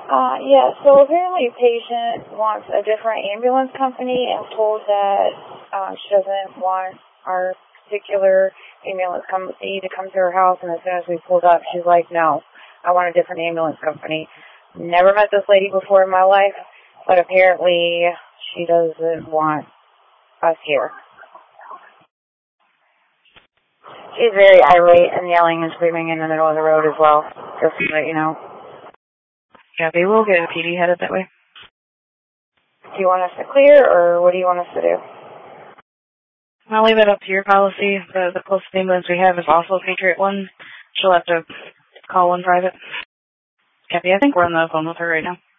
Yeah, so apparently a patient wants a different ambulance company and told that she doesn't want our particular ambulance company to come to her house, and as soon as we pulled up, she's like, no, I want a different ambulance company. Never met this lady before in my life, but apparently she doesn't want us here. She's very irate and yelling and screaming in the middle of the road as well, just to let you know. Yeah, they will get a PD headed that way. Do you want us to clear, or what do you want us to do? I'll leave it up to your policy. The closest ambulance we have is also a Patriot one. She'll have to call one private. Kathy, I think we're on the phone with her right now.